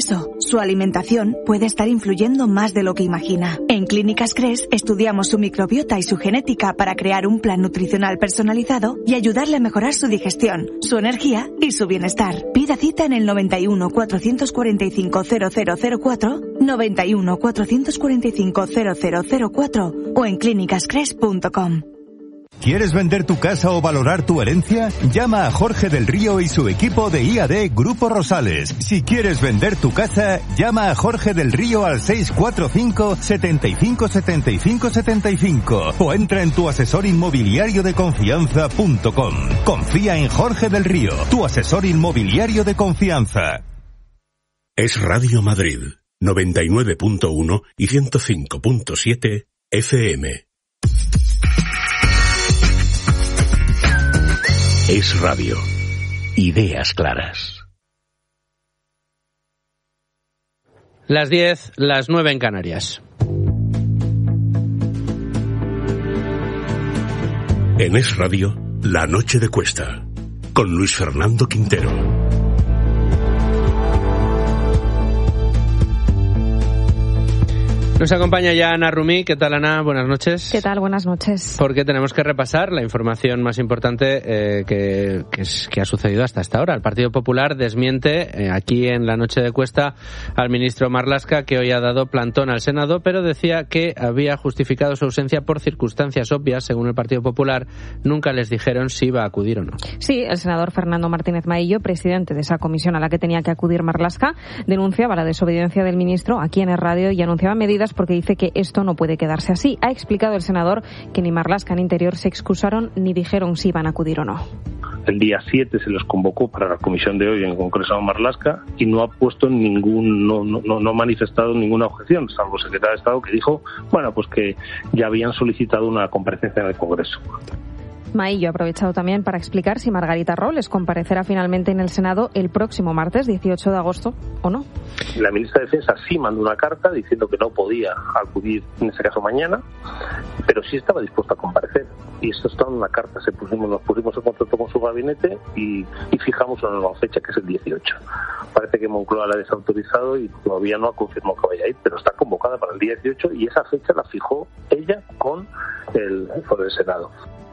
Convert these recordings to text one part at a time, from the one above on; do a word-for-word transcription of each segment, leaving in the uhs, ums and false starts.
Su alimentación puede estar influyendo más de lo que imagina. En Clínicas Cres estudiamos su microbiota y su genética para crear un plan nutricional personalizado y ayudarle a mejorar su digestión, su energía y su bienestar. Pida cita en el noventa y uno, cuatrocientos cuarenta y cinco, cero cero cero cuatro, noventa y uno, cuatrocientos cuarenta y cinco, cero cero cero cuatro o en clínicas cres punto com. ¿Quieres vender tu casa o valorar tu herencia? Llama a Jorge del Río y su equipo de I A D Grupo Rosales. Si quieres vender tu casa, llama a Jorge del Río al seis cuatro cinco, setenta y cinco, setenta y cinco, setenta y cinco o entra en tu asesor inmobiliario de confianza punto com. Confía en Jorge del Río, tu asesor inmobiliario de confianza. Es Radio Madrid, noventa y nueve punto uno y ciento cinco punto siete F M. Es radio. Ideas claras. Las diez, las nueve en Canarias. En Es Radio, La Noche de Cuesta, con Luis Fernando Quintero. Nos acompaña ya Ana Rumí. ¿Qué tal, Ana? Buenas noches. ¿Qué tal? Buenas noches. Porque tenemos que repasar la información más importante eh, que, que, es, que ha sucedido hasta esta hora. El Partido Popular desmiente eh, aquí en La Noche de Cuesta al ministro Marlaska, que hoy ha dado plantón al Senado, pero decía que había justificado su ausencia por circunstancias obvias. Según el Partido Popular, nunca les dijeron si iba a acudir o no. Sí, el senador Fernando Martínez Maillo, presidente de esa comisión a la que tenía que acudir Marlaska, denunciaba la desobediencia del ministro aquí en el radio y anunciaba medidas porque dice que esto no puede quedarse así. Ha explicado el senador que ni Marlaska ni Interior se excusaron ni dijeron si iban a acudir o no. El día siete se los convocó para la comisión de hoy en el Congreso de Marlaska y no ha puesto ningún, no, no, no ha manifestado ninguna objeción, salvo el secretario de Estado que dijo, bueno, pues que ya habían solicitado una comparecencia en el Congreso. Maillo ha aprovechado también para explicar si Margarita Robles comparecerá finalmente en el Senado el próximo martes dieciocho de agosto o no. La ministra de Defensa sí mandó una carta diciendo que no podía acudir, en ese caso mañana, pero sí estaba dispuesta a comparecer. Y esto está en una carta, se pusimos, nos pusimos en contacto con su gabinete y, y fijamos una nueva fecha, que es el dieciocho. Parece que Moncloa la ha desautorizado y todavía no ha confirmado que vaya a ir, pero está convocada para el día dieciocho y esa fecha la fijó ella con el, con el Senado.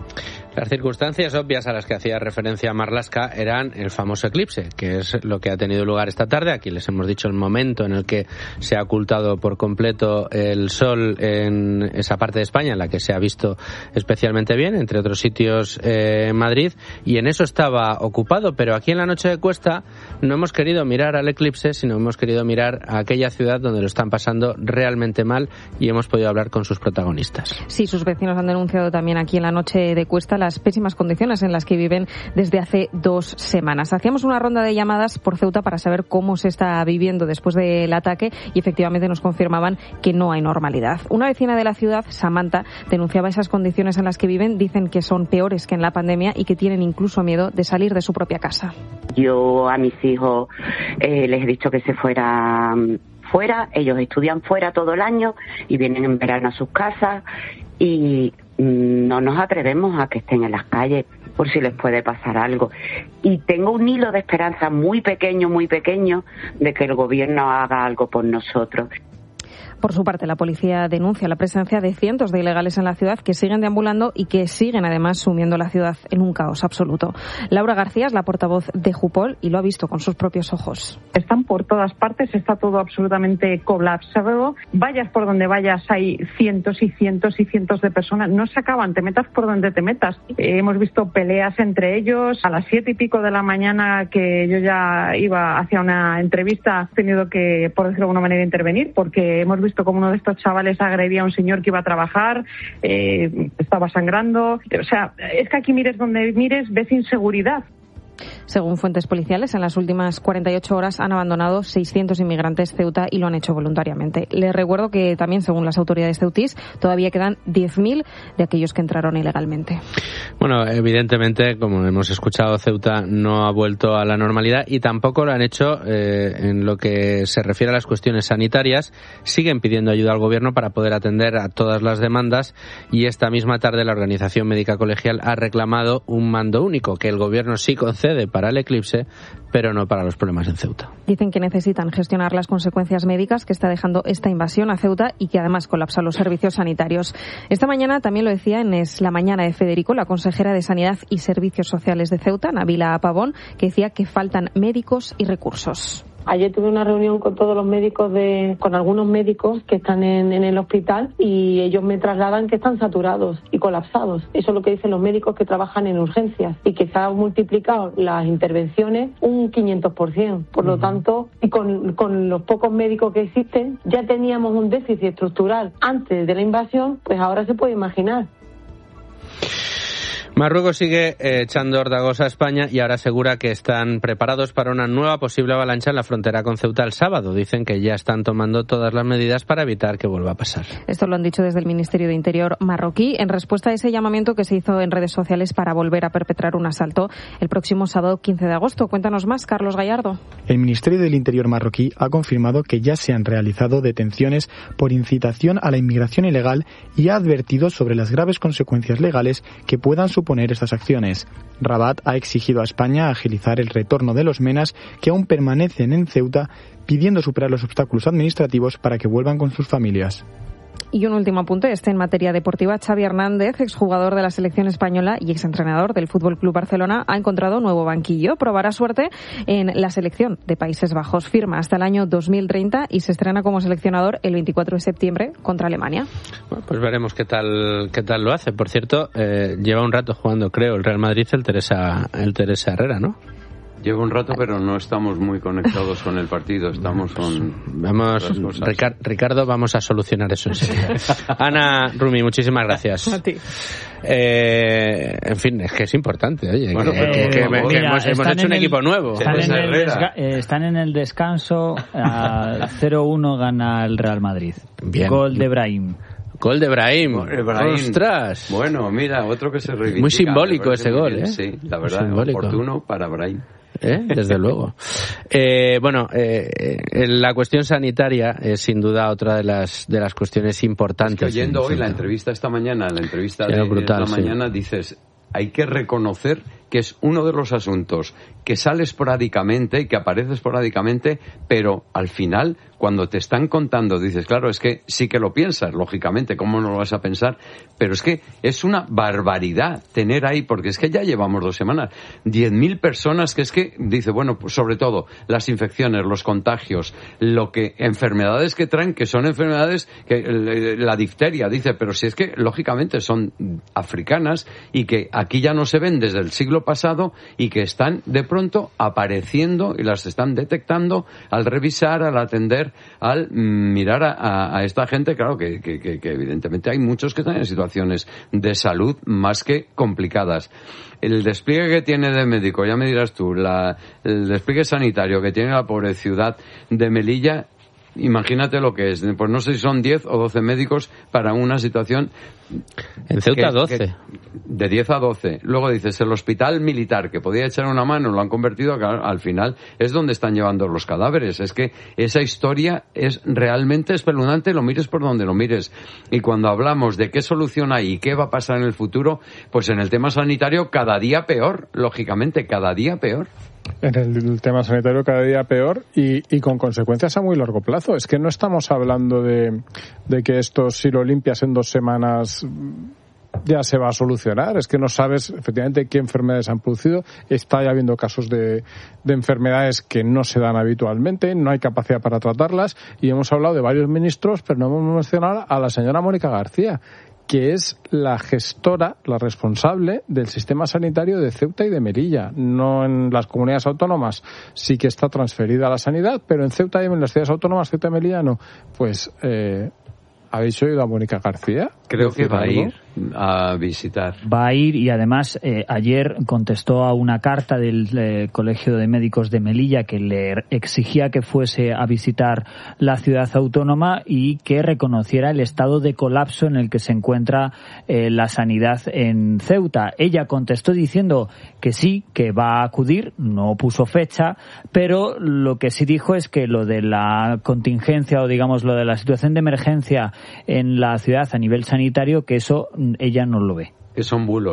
Las circunstancias obvias a las que hacía referencia Marlaska eran el famoso eclipse, que es lo que ha tenido lugar esta tarde. Aquí les hemos dicho el momento en el que se ha ocultado por completo el sol en esa parte de España, en la que se ha visto especialmente bien, entre otros sitios eh, en Madrid, y en eso estaba ocupado. Pero aquí en La Noche de Cuesta no hemos querido mirar al eclipse, sino hemos querido mirar a aquella ciudad donde lo están pasando realmente mal y hemos podido hablar con sus protagonistas. Sí, sus vecinos han denunciado también aquí en La Noche de Cuesta la las pésimas condiciones en las que viven desde hace dos semanas. Hacíamos una ronda de llamadas por Ceuta para saber cómo se está viviendo después del ataque y efectivamente nos confirmaban que no hay normalidad. Una vecina de la ciudad, Samantha, denunciaba esas condiciones en las que viven. Dicen que son peores que en la pandemia y que tienen incluso miedo de salir de su propia casa. Yo a mis hijos eh, les he dicho que se fueran fuera. Ellos estudian fuera todo el año y vienen en verano a sus casas y no nos atrevemos a que estén en las calles por si les puede pasar algo. Y tengo un hilo de esperanza muy pequeño, muy pequeño, de que el gobierno haga algo por nosotros. Por su parte, la policía denuncia la presencia de cientos de ilegales en la ciudad que siguen deambulando y que siguen además sumiendo la ciudad en un caos absoluto. Laura García es la portavoz de Jupol y lo ha visto con sus propios ojos. Están por todas partes, está todo absolutamente colapsado. Vayas por donde vayas, hay cientos y cientos y cientos de personas. No se acaban, te metas por donde te metas. Eh, hemos visto peleas entre ellos. A las siete y pico de la mañana, que yo ya iba hacia una entrevista, he tenido que, por decirlo de alguna manera, intervenir porque hemos visto visto como uno de estos chavales agredía a un señor que iba a trabajar, eh, estaba sangrando. O sea, es que aquí mires donde mires, ves inseguridad. Según fuentes policiales, en las últimas cuarenta y ocho horas han abandonado seiscientos inmigrantes Ceuta y lo han hecho voluntariamente. Les recuerdo que también, según las autoridades ceutís, todavía quedan diez mil de aquellos que entraron ilegalmente. Bueno, evidentemente, como hemos escuchado, Ceuta no ha vuelto a la normalidad y tampoco lo han hecho eh, en lo que se refiere a las cuestiones sanitarias. Siguen pidiendo ayuda al gobierno para poder atender a todas las demandas y esta misma tarde la Organización Médica Colegial ha reclamado un mando único, que el gobierno sí conceda sucede para el eclipse, pero no para los problemas en Ceuta. Dicen que necesitan gestionar las consecuencias médicas que está dejando esta invasión a Ceuta y que además colapsa los servicios sanitarios. Esta mañana también lo decía en Es la Mañana de Federico, la consejera de Sanidad y Servicios Sociales de Ceuta, Nabila Pavón, que decía que faltan médicos y recursos. Ayer tuve una reunión con todos los médicos, de, con algunos médicos que están en, en el hospital, y ellos me trasladan que están saturados y colapsados. Eso es lo que dicen los médicos que trabajan en urgencias, y que se han multiplicado las intervenciones un quinientos por ciento. Por lo uh-huh. tanto, y con, con los pocos médicos que existen, ya teníamos un déficit estructural antes de la invasión, pues ahora se puede imaginar. Marruecos sigue eh, echando órdago a España y ahora asegura que están preparados para una nueva posible avalancha en la frontera con Ceuta el sábado. Dicen que ya están tomando todas las medidas para evitar que vuelva a pasar. Esto lo han dicho desde el Ministerio de Interior marroquí en respuesta a ese llamamiento que se hizo en redes sociales para volver a perpetrar un asalto el próximo sábado quince de agosto. Cuéntanos más, Carlos Gallardo. El Ministerio del Interior marroquí ha confirmado que ya se han realizado detenciones por incitación a la inmigración ilegal y ha advertido sobre las graves consecuencias legales que puedan suponer poner estas acciones. Rabat ha exigido a España agilizar el retorno de los menas que aún permanecen en Ceuta, pidiendo superar los obstáculos administrativos para que vuelvan con sus familias. Y un último apunte, este en materia deportiva. Xavi Hernández, exjugador de la selección española y exentrenador del F C Barcelona, ha encontrado nuevo banquillo. Probará suerte en la selección de Países Bajos. Firma hasta el año dos mil treinta y se estrena como seleccionador el veinticuatro de septiembre contra Alemania. Bueno, pues veremos qué tal qué tal lo hace. Por cierto, eh, lleva un rato jugando, creo, el Real Madrid, el Teresa, el Teresa Herrera, ¿no? Llevo un rato, pero no estamos muy conectados con el partido. Estamos con... Vamos, Ricard, Ricardo, vamos a solucionar eso enseguida. Ana Rumi, muchísimas gracias. A ti. Eh, en fin, es que es importante, oye. Bueno, que, que, que, que mira, hemos, hemos hecho un el, equipo nuevo. Están en, el desga- eh, están en el descanso. A cero uno gana el Real Madrid. Bien. Gol de Brahim. Gol de Brahim. Brahim. ¡Ostras! Bueno, mira, otro que se reivindica. Muy simbólico ese gol, bien, ¿eh? Sí, la verdad, simbólico. Oportuno para Brahim. ¿Eh? Desde luego. Eh, bueno, eh, la cuestión sanitaria es sin duda otra de las de las cuestiones importantes. Es que oyendo hoy la entrevista esta mañana, la entrevista sí, de brutal, esta sí. mañana, dices, hay que reconocer que es uno de los asuntos que sale esporádicamente, que aparece esporádicamente, pero al final, cuando te están contando, dices, claro, es que sí que lo piensas, lógicamente, ¿cómo no lo vas a pensar? Pero es que es una barbaridad tener ahí, porque es que ya llevamos dos semanas, diez mil personas que es que, dice, bueno, pues sobre todo, las infecciones, los contagios, lo que, enfermedades que traen, que son enfermedades, que la difteria, dice, pero si es que, lógicamente, son africanas y que aquí ya no se ven desde el siglo pasado y que están de pronto apareciendo y las están detectando al revisar, al atender, al mirar a, a, a esta gente. Claro que, que, que, que evidentemente hay muchos que están en situaciones de salud más que complicadas. El despliegue que tiene de médico, ya me dirás tú, la, el despliegue sanitario que tiene la pobre ciudad de Melilla, imagínate lo que es. Pues no sé si son diez o doce médicos para una situación... En Ceuta que, doce. Que, de diez a doce. Luego dices, el hospital militar, que podía echar una mano, lo han convertido, a, al final es donde están llevando los cadáveres. Es que esa historia es realmente espeluznante, lo mires por donde lo mires. Y cuando hablamos de qué solución hay y qué va a pasar en el futuro, pues en el tema sanitario cada día peor, lógicamente, cada día peor. En el tema sanitario cada día peor y, y con consecuencias a muy largo plazo. Es que no estamos hablando de, de que esto, si lo limpias en dos semanas, ya se va a solucionar. Es que no sabes efectivamente qué enfermedades han producido. Está ya habiendo casos de, de enfermedades que no se dan habitualmente, no hay capacidad para tratarlas, y hemos hablado de varios ministros, pero no hemos mencionado a la señora Mónica García, que es la gestora, la responsable del sistema sanitario de Ceuta y de Melilla. No en las comunidades autónomas sí que está transferida a la sanidad, pero en Ceuta y en las ciudades autónomas, Ceuta y Melilla no. Pues, eh, ¿habéis oído a Mónica García? Creo que va a ir a visitar. Va a ir y además eh, ayer contestó a una carta del eh, Colegio de Médicos de Melilla que le exigía que fuese a visitar la ciudad autónoma y que reconociera el estado de colapso en el que se encuentra eh, la sanidad en Ceuta. Ella contestó diciendo que sí, que va a acudir, no puso fecha, pero lo que sí dijo es que lo de la contingencia o digamos lo de la situación de emergencia en la ciudad a nivel sanitario, que eso ella no lo ve. Que son bulos.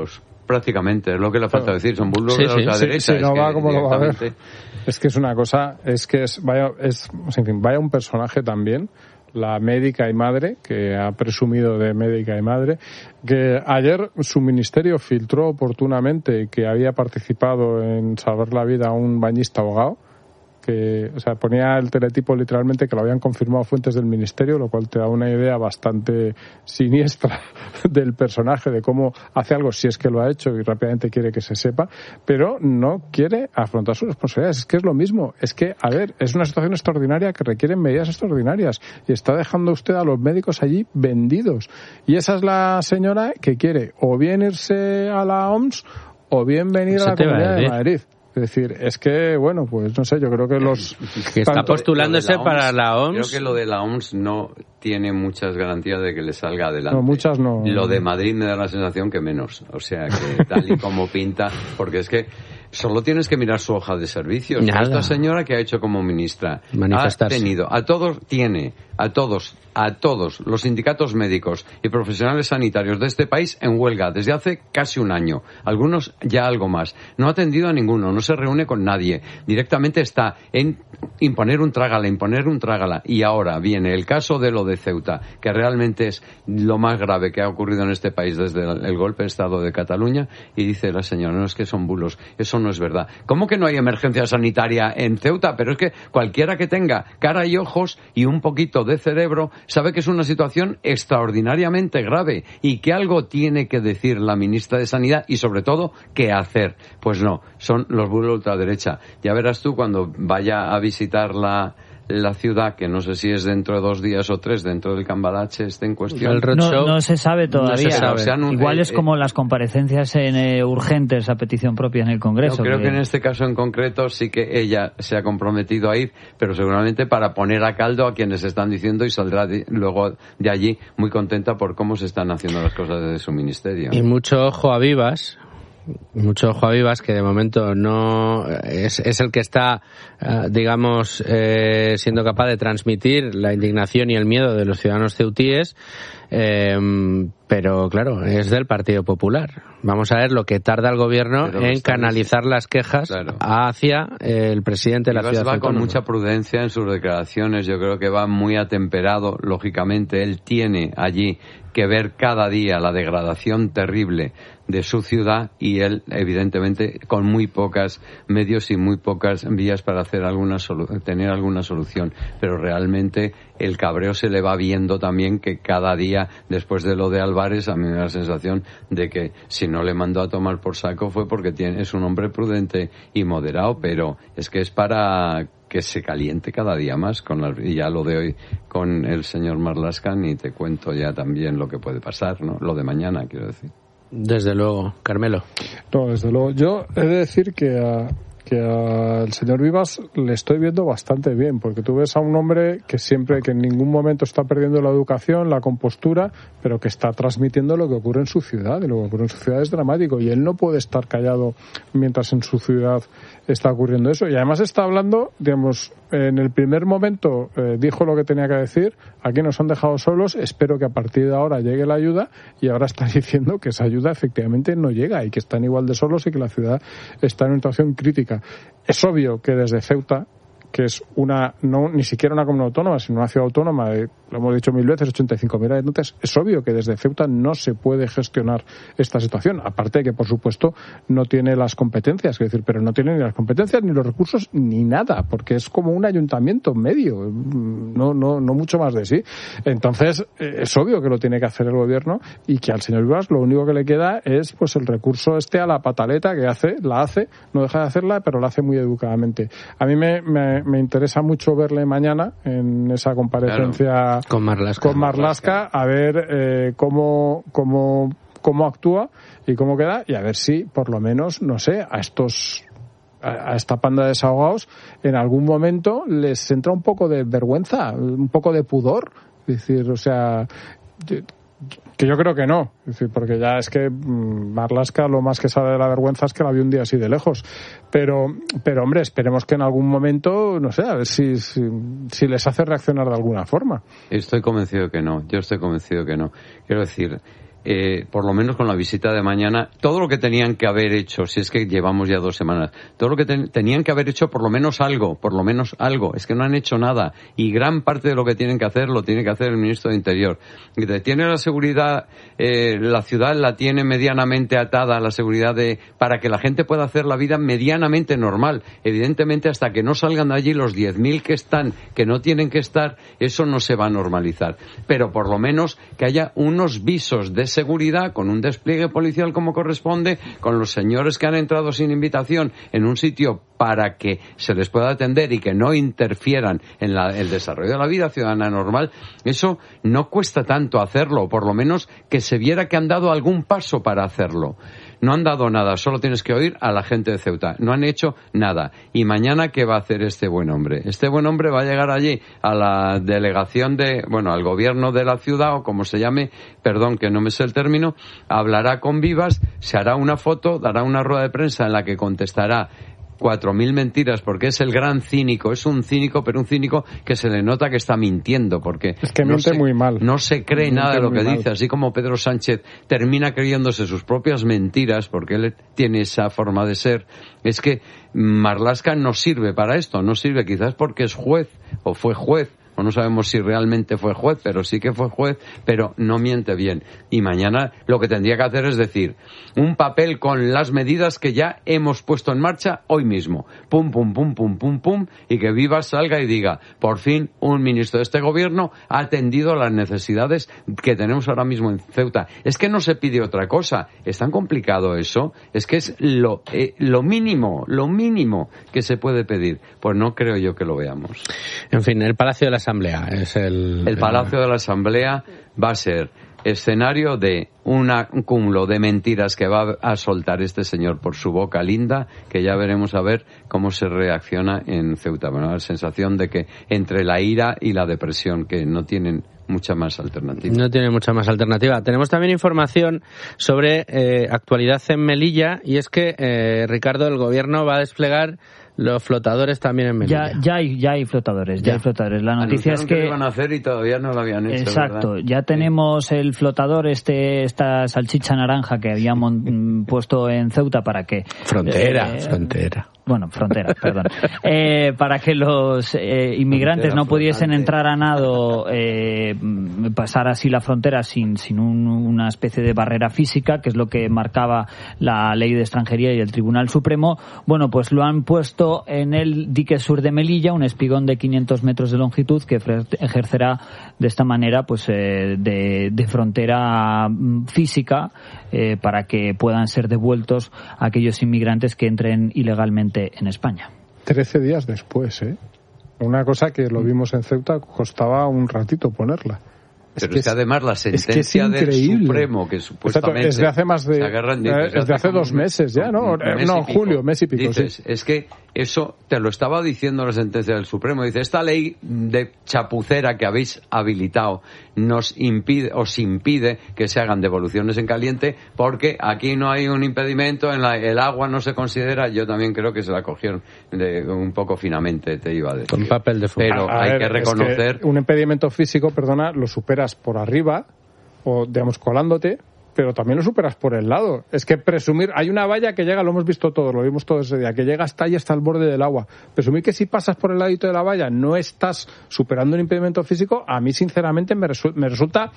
prácticamente, es lo que le falta Claro. decir, son bulos Sí, de sí. la Sí, derecha. sí, no es va que como lo va a ver. directamente- Es que es una cosa, es que es, vaya, es, en fin, vaya un personaje también, la médica y madre, que ha presumido de médica y madre, que ayer su ministerio filtró oportunamente que había participado en salvar la vida a un bañista ahogado, que, o sea, ponía el teletipo literalmente que lo habían confirmado fuentes del ministerio, lo cual te da una idea bastante siniestra del personaje, de cómo hace algo si es que lo ha hecho y rápidamente quiere que se sepa, pero no quiere afrontar sus responsabilidades. Es que es lo mismo, es que, a ver, es una situación extraordinaria que requiere medidas extraordinarias y está dejando usted a los médicos allí vendidos. Y esa es la señora que quiere o bien irse a la O M S o bien venir Eso a la te iba a Comunidad de decir. Madrid. Es decir, es que, bueno, pues no sé, yo creo que los... Que está tanto- postulándose Lo de para la O M S. Creo que lo de la O M S no tiene muchas garantías de que le salga adelante. No, muchas no. Lo de Madrid me da la sensación que menos. O sea, que tal y como pinta, porque es que solo tienes que mirar su hoja de servicios. Nada. Esta señora que ha hecho como ministra ha Manifestarse. tenido a todos, tiene a todos, a todos los sindicatos médicos y profesionales sanitarios de este país en huelga desde hace casi un año. Algunos ya algo más. No ha atendido a ninguno, no se reúne con nadie. Directamente está en imponer un trágala, imponer un trágala. Y ahora viene el caso de lo de Ceuta, que realmente es lo más grave que ha ocurrido en este país desde el, el golpe de Estado de Cataluña, y dice la señora, no, es que son bulos, eso no es verdad. ¿Cómo que no hay emergencia sanitaria en Ceuta? Pero es que cualquiera que tenga cara y ojos y un poquito de cerebro sabe que es una situación extraordinariamente grave y que algo tiene que decir la ministra de Sanidad y sobre todo qué hacer. Pues no, son los bulos de ultraderecha. Ya verás tú cuando vaya a visitar la la ciudad, que no sé si es dentro de dos días o tres, dentro del Cambalache esté en cuestión. No, no se sabe todavía. No se sabe. Se han- Igual eh, es como las comparecencias en, eh, urgentes a petición propia en el Congreso. Yo creo que- que en este caso en concreto sí que ella se ha comprometido a ir, pero seguramente para poner a caldo a quienes están diciendo, y saldrá de- luego de allí muy contenta por cómo se están haciendo las cosas desde su ministerio. Y mucho ojo a Vivas, mucho ojo a Vivas, que de momento no es, es el que está, eh, digamos, eh, siendo capaz de transmitir la indignación y el miedo de los ciudadanos ceutíes, eh, pero claro, es del Partido Popular. Vamos a ver lo que tarda el gobierno Pero lo en está canalizar las quejas hacia el presidente de la Vivas ciudad va con autónoma. mucha prudencia en sus declaraciones, yo creo que va muy atemperado, lógicamente él tiene allí que ver cada día la degradación terrible de su ciudad y él evidentemente con muy pocas medios y muy pocas vías para hacer alguna solu- tener alguna solución, pero realmente el cabreo se le va viendo también, que cada día después de lo de Álvarez a mí me da la sensación de que si no le mandó a tomar por saco fue porque tiene, es un hombre prudente y moderado, pero es que es para que se caliente cada día más con las, y ya lo de hoy con el señor Marlaska, ni te cuento ya también lo que puede pasar, ¿no? Lo de mañana, quiero decir. Desde luego, Carmelo. No, desde luego. Yo he de decir que a, que al señor Vivas le estoy viendo bastante bien, porque tú ves a un hombre que siempre, que en ningún momento está perdiendo la educación, la compostura, pero que está transmitiendo lo que ocurre en su ciudad, y lo que ocurre en su ciudad es dramático, y él no puede estar callado mientras en su ciudad está ocurriendo eso. Y además está hablando, digamos, en el primer momento eh, dijo lo que tenía que decir, aquí nos han dejado solos, espero que a partir de ahora llegue la ayuda, y ahora está diciendo que esa ayuda efectivamente no llega y que están igual de solos y que la ciudad está en una situación crítica. Es obvio que desde Ceuta, que es una, no ni siquiera una comunidad autónoma, sino una ciudad autónoma de, lo hemos dicho mil veces, ochenta y cinco mil habitantes, es obvio que desde Ceuta no se puede gestionar esta situación. Aparte de que, por supuesto, no tiene las competencias, es decir, pero no tiene ni las competencias, ni los recursos, ni nada, porque es como un ayuntamiento medio, no, no, no mucho más de sí. Entonces, eh, es obvio que lo tiene que hacer el gobierno y que al señor Vivas lo único que le queda es pues el recurso este a la pataleta que hace, la hace, no deja de hacerla, pero la hace muy educadamente. A mí me, me me interesa mucho verle mañana en esa comparecencia claro, con Marlaska, con Marlaska a ver eh, cómo, cómo, cómo actúa y cómo queda, y a ver si, por lo menos, no sé, a estos a esta panda de desahogados en algún momento les entra un poco de vergüenza, un poco de pudor. Es decir, o sea, que yo creo que no, es decir, porque ya es que Marlaska lo más que sabe de la vergüenza es que la vio un día así de lejos, pero pero hombre, esperemos que en algún momento, no sé, a ver si, si, si les hace reaccionar de alguna forma. Estoy convencido que no, yo estoy convencido que no. Quiero decir, eh, por lo menos con la visita de mañana, todo lo que tenían que haber hecho, si es que llevamos ya dos semanas, todo lo que ten, tenían que haber hecho por lo menos algo, por lo menos algo, es que no han hecho nada, y gran parte de lo que tienen que hacer lo tiene que hacer el ministro de Interior. Tiene la seguridad, eh, la ciudad la tiene medianamente atada a la seguridad de, para que la gente pueda hacer la vida medianamente normal. Evidentemente, hasta que no salgan de allí los diez mil que están, que no tienen que estar, eso no se va a normalizar. Pero por lo menos que haya unos visos de seguridad con un despliegue policial como corresponde, con los señores que han entrado sin invitación en un sitio para que se les pueda atender y que no interfieran en la, el desarrollo de la vida ciudadana normal. Eso no cuesta tanto hacerlo, por lo menos que se viera que han dado algún paso para hacerlo. No han dado nada, solo tienes que oír a la gente de Ceuta. No han hecho nada. Y mañana, ¿qué va a hacer este buen hombre? Este buen hombre va a llegar allí a la delegación de, bueno, al gobierno de la ciudad, o como se llame, perdón que no me sé el término, hablará con Vivas, se hará una foto, dará una rueda de prensa en la que contestará cuatro mil mentiras, porque es el gran cínico, es un cínico, pero un cínico que se le nota que está mintiendo, porque es que no miente se, muy mal. No se cree miente nada de lo que mal. dice, así como Pedro Sánchez termina creyéndose sus propias mentiras, porque él tiene esa forma de ser. Es que Marlaska no sirve para esto, no sirve quizás porque es juez, o fue juez, o no sabemos si realmente fue juez, pero sí que fue juez, pero no miente bien. Y mañana lo que tendría que hacer es decir, un papel con las medidas que ya hemos puesto en marcha hoy mismo. Pum, pum, pum, pum, pum, pum, y que Vivas salga y diga, por fin un ministro de este gobierno ha atendido las necesidades que tenemos ahora mismo en Ceuta. Es que no se pide otra cosa. ¿Es tan complicado eso? Es que es lo, eh, lo mínimo, lo mínimo que se puede pedir. Pues no creo yo que lo veamos. En fin, el Palacio de la Asamblea es el... El Palacio de la Asamblea va a ser escenario de una, un cúmulo de mentiras que va a soltar este señor por su boca linda, que ya veremos a ver cómo se reacciona en Ceuta. Bueno, la sensación de que entre la ira y la depresión, que no tienen mucha más alternativa. No tiene mucha más alternativa. Tenemos también información sobre eh, actualidad en Melilla, y es que, eh, Ricardo, el gobierno va a desplegar los flotadores también en Melilla. Ya, ya, hay, ya hay flotadores, ya, ya hay flotadores. La noticia Anunciaron es que... que lo iban a hacer y todavía no lo habían hecho. Exacto, ¿verdad? Ya tenemos el flotador, este esta salchicha naranja que habíamos puesto en Ceuta para que... Frontera, eh, frontera. Bueno, frontera, perdón. Eh, para que los eh, inmigrantes frontera, no pudiesen flotante. entrar a nado, eh, pasar así la frontera sin, sin un, una especie de barrera física, que es lo que marcaba la Ley de Extranjería y el Tribunal Supremo. Bueno, pues lo han puesto en el dique sur de Melilla, un espigón de quinientos metros de longitud que ejercerá de esta manera pues eh, de, de frontera física eh, para que puedan ser devueltos a aquellos inmigrantes que entren ilegalmente en España. Trece días después, ¿eh? Una cosa que lo vimos en Ceuta, costaba un ratito ponerla. Es Pero que es que además la sentencia es que del Supremo, que supuestamente... Exacto, es de hace más de... Agarran, dices, es de hace dos meses ya, ¿no? No, julio, mes y pico, dices, sí. Es que eso te lo estaba diciendo la sentencia del Supremo. Dice, esta ley de chapucera que habéis habilitado nos impide, os impide que se hagan devoluciones en caliente, porque aquí no hay un impedimento, en la, el agua no se considera. Yo también creo que se la cogieron de, un poco finamente, te iba a decir. Con papel de fútbol. Pero a hay ver, que reconocer... Es que un impedimento físico, perdona, lo superas por arriba, o digamos colándote, pero también lo superas por el lado. Es que presumir, hay una valla que llega, lo hemos visto todos, lo vimos todos ese día, que llega hasta ahí, hasta el borde del agua. Presumir que si pasas por el ladito de la valla no estás superando un impedimento físico, a mí sinceramente me, resu- me resulta...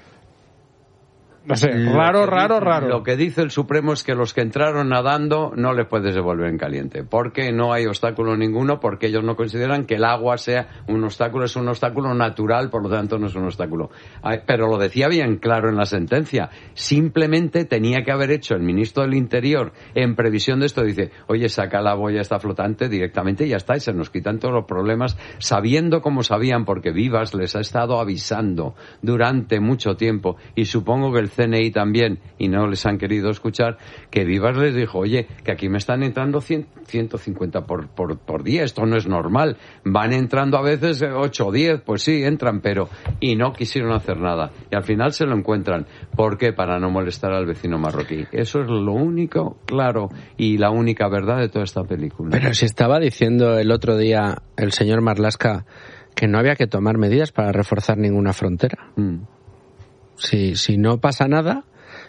No sé, raro, raro, dice, raro. Lo que dice el Supremo es que los que entraron nadando no les puedes devolver en caliente, porque no hay obstáculo ninguno, porque ellos no consideran que el agua sea un obstáculo, es un obstáculo natural, por lo tanto no es un obstáculo. Pero lo decía bien claro en la sentencia, simplemente tenía que haber hecho el ministro del Interior, en previsión de esto, dice, oye, saca la boya esta flotante directamente y ya está, y se nos quitan todos los problemas, sabiendo como sabían, porque Vivas les ha estado avisando durante mucho tiempo, y supongo que el C N I también, y no les han querido escuchar, que Vivas les dijo, oye, que aquí me están entrando cien, ciento cincuenta por, por, por día, esto no es normal, van entrando a veces ocho o diez, pues sí, entran, pero, y no quisieron hacer nada, y al final se lo encuentran. ¿Por qué? Para no molestar al vecino marroquí. Eso es lo único, claro, y la única verdad de toda esta película. Pero si estaba diciendo el otro día el señor Marlaska que no había que tomar medidas para reforzar ninguna frontera. Mm. Si, si no pasa nada,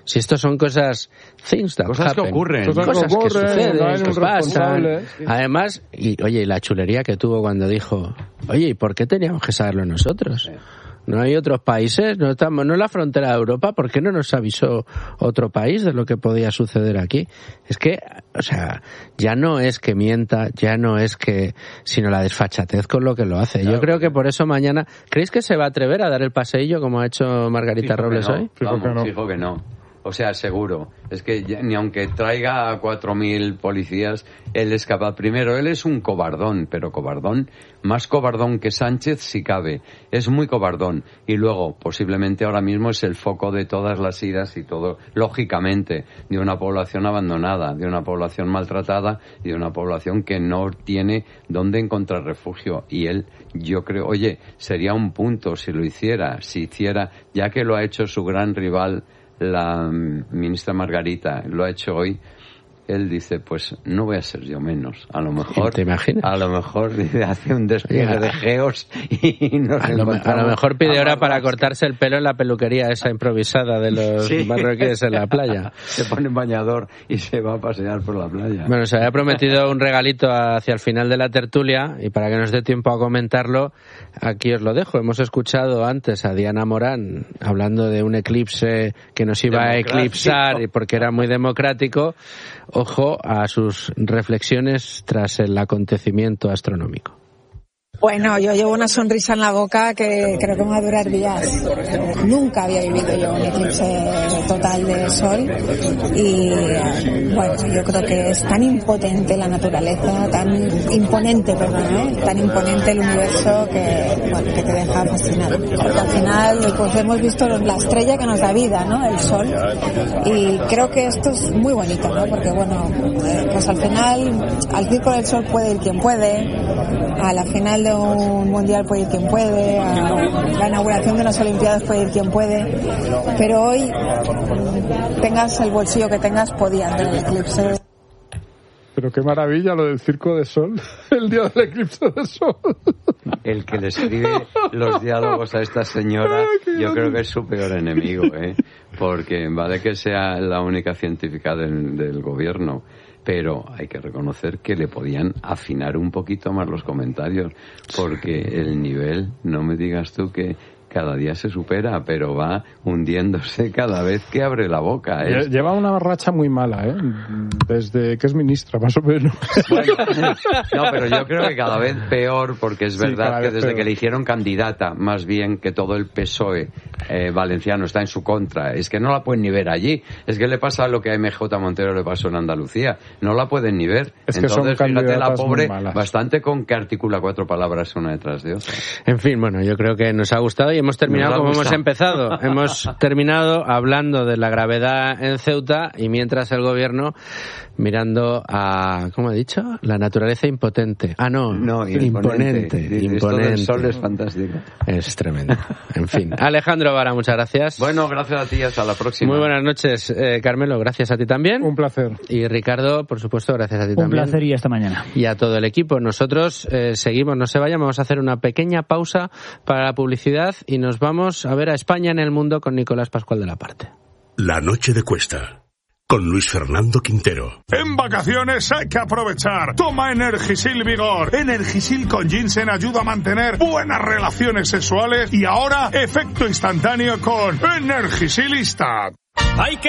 Si estos son cosas, things that cosas happen, que ocurren, cosas, cosas que, que, ocurren, suceden, que que pasan. Además, y oye, y la chulería que tuvo cuando dijo, oye, ¿y por qué teníamos que saberlo nosotros? Sí. ¿No hay otros países? ¿No estamos, no es la frontera de Europa? ¿Por qué no nos avisó otro país de lo que podía suceder aquí? Es que, o sea, ya no es que mienta, ya no es que, sino la desfachatez con lo que lo hace. Claro. Yo creo que por eso mañana, ¿creéis que se va a atrever a dar el paseillo como ha hecho Margarita fijo Robles no. hoy? Vamos, fijo que no. Fijo que no. O sea, seguro. Es que ya, ni aunque traiga a cuatro mil policías, él es capaz. Primero, él es un cobardón, pero cobardón, más cobardón que Sánchez si cabe. Es muy cobardón. Y luego, posiblemente ahora mismo es el foco de todas las iras y todo, lógicamente, de una población abandonada, de una población maltratada y de una población que no tiene dónde encontrar refugio. Y él, yo creo, oye, sería un punto si lo hiciera, si hiciera, ya que lo ha hecho su gran rival, la ministra Margarita, lo ha hecho hoy, él dice, pues no voy a ser yo menos. A lo mejor, ¿te imaginas? A lo mejor hace un despliegue de geos y nos a, lo, a lo mejor pide hora para cortarse el pelo en la peluquería esa improvisada de los sí. marroquíes en la playa. Se pone bañador y se va a pasear por la playa. Bueno, se había prometido un regalito hacia el final de la tertulia y para que nos dé tiempo a comentarlo, aquí os lo dejo. Hemos escuchado antes a Diana Morán hablando de un eclipse que nos iba a eclipsar y porque era muy democrático. Ojo a sus reflexiones tras el acontecimiento astronómico. Bueno, yo llevo una sonrisa en la boca que creo que me va a durar días. Nunca había vivido yo un eclipse total de sol y bueno, yo creo que es tan impotente la naturaleza, tan imponente, perdón, ¿eh? tan imponente el universo que, bueno, que te deja fascinado. Porque al final pues hemos visto la estrella que nos da vida, ¿no? El sol. Y creo que esto es muy bonito, ¿no? Porque bueno, pues al final al Circo del Sol puede ir quien puede, a la final de un mundial puede ir quien puede, a la inauguración de unas Olimpiadas puede ir quien puede, pero hoy tengas el bolsillo que tengas podías ver el eclipse. Pero qué maravilla lo del Circo de Sol, el día del eclipse de sol. El que le escribe los diálogos a esta señora, Ay, yo creo que es su peor enemigo, ¿eh? Porque vale que sea la única científica del, del gobierno, pero hay que reconocer que le podían afinar un poquito más los comentarios, porque el nivel, no me digas tú que cada día se supera, pero va hundiéndose cada vez que abre la boca. ¿eh? Lleva una racha muy mala, ¿eh? Desde que es ministra, más o menos. Bueno, no, pero yo creo que cada vez peor, porque es sí, verdad que desde peor. que le hicieron candidata, más bien que todo el P S O E eh, valenciano está en su contra, es que no la pueden ni ver allí. Es que le pasa lo que a M J Montero le pasó en Andalucía. No la pueden ni ver. Es que Entonces, son fíjate la pobre, muy malas. Bastante con que articula cuatro palabras una detrás de otra. En fin, bueno, yo creo que nos ha gustado y hemos terminado como hemos empezado. Hemos terminado hablando de la gravedad en Ceuta y mientras el gobierno mirando a, ¿cómo he dicho? La naturaleza impotente. Ah, no, no imponente. Imponente. Esto del sol es fantástico. Es tremendo. En fin. Alejandro Vara, muchas gracias. Bueno, gracias a ti, hasta la próxima. Muy buenas noches, eh, Carmelo, gracias a ti también. Un placer. Y Ricardo, por supuesto, gracias a ti Un también. Un placer y hasta mañana. Y a todo el equipo. Nosotros eh, seguimos, no se vayan, vamos a hacer una pequeña pausa para la publicidad y nos vamos a ver a España en el mundo con Nicolás Pascual de la Parte. La noche de Cuesta, con Luis Fernando Quintero. En vacaciones hay que aprovechar. Toma Energisil Vigor. Energisil con ginseng ayuda a mantener buenas relaciones sexuales y ahora efecto instantáneo con Energisil Instant. Hay que